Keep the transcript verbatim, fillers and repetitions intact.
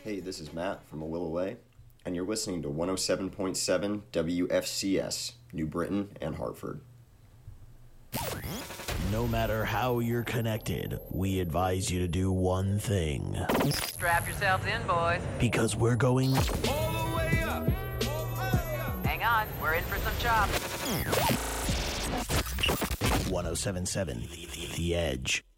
Hey, this is Matt from a little way, and you're listening to one oh seven point seven W F C S, New Britain and Hartford. No matter how you're connected, we advise you to do one thing. Strap yourselves in, boys. Because we're going All the way up! All the way up! Hang on, we're in for some chops. one oh seven point seven The Edge.